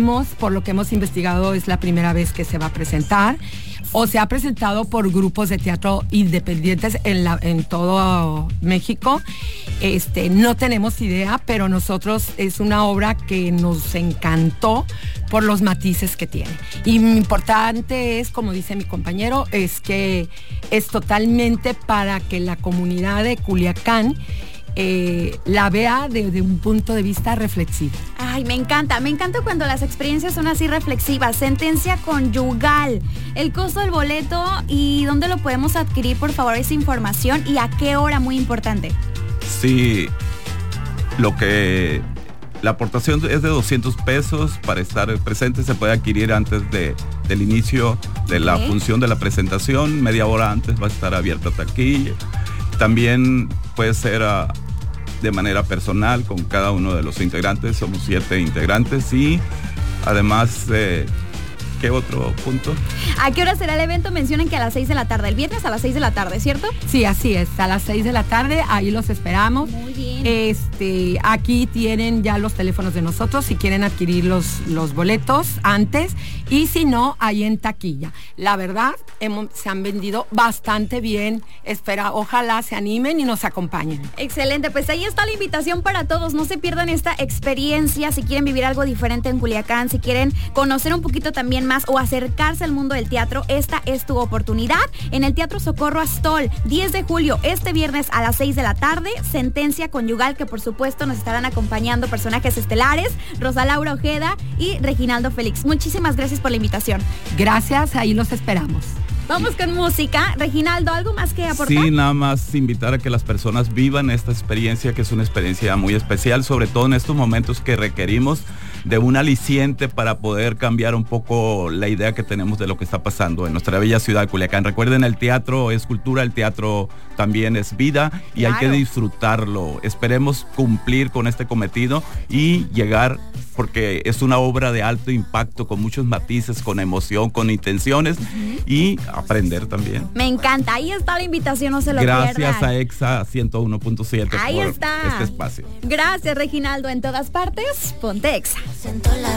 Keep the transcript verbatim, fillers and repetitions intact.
sabemos, por lo que hemos investigado, es la primera vez que se va a presentar, o se ha presentado por grupos de teatro independientes en, la, en todo México. Este, no tenemos idea, pero nosotros es una obra que nos encantó por los matices que tiene. Y lo importante es, como dice mi compañero, es que es totalmente para que la comunidad de Culiacán Eh, la vea desde un punto de vista reflexivo. Ay, me encanta, me encanta cuando las experiencias son así reflexivas. Sentencia conyugal, el costo del boleto y dónde lo podemos adquirir, por favor, esa información y a qué hora, muy importante. Sí, lo que la aportación es de doscientos pesos para estar presente, se puede adquirir antes de, del inicio de la ¿Eh? función de la presentación, media hora antes va a estar abierta taquilla. También puede ser a, de manera personal con cada uno de los integrantes, somos siete integrantes y además, eh, ¿qué otro punto? ¿A qué hora será el evento? Mencionen que a las seis de la tarde, el viernes a las seis de la tarde, ¿cierto? Sí, así es, a las seis de la tarde, ahí los esperamos. Muy bien. Este, aquí tienen ya los teléfonos de nosotros si quieren adquirir los, los boletos antes, y si no, ahí en taquilla. La verdad, hemos, se han vendido bastante bien. Espera, ojalá se animen y nos acompañen. Excelente, pues ahí está la invitación para todos. No se pierdan esta experiencia. Si quieren vivir algo diferente en Culiacán, si quieren conocer un poquito también más o acercarse al mundo del teatro, esta es tu oportunidad. En el Teatro Socorro Astol, diez de julio, este viernes a las seis de la tarde, Sentencia Conyugal, que por supuesto nos estarán acompañando personajes estelares, Rosa Laura Ojeda y Reginaldo Félix. Muchísimas gracias por la invitación. Gracias, ahí los esperamos. Vamos con música. Reginaldo, ¿algo más que aportar? Sí, nada más invitar a que las personas vivan esta experiencia, que es una experiencia muy especial, sobre todo en estos momentos que requerimos de un aliciente para poder cambiar un poco la idea que tenemos de lo que está pasando en nuestra bella ciudad de Culiacán. Recuerden, el teatro es cultura, el teatro también es vida y Claro. hay que disfrutarlo. Esperemos cumplir con este cometido y llegar, porque es una obra de alto impacto, con muchos matices, con emoción, con intenciones, uh-huh. y aprender también. Me encanta, ahí está la invitación, no se lo Gracias pierdan. a EXA ciento uno punto siete Ahí por está. este espacio. Gracias, Reginaldo, en todas partes, ponte EXA.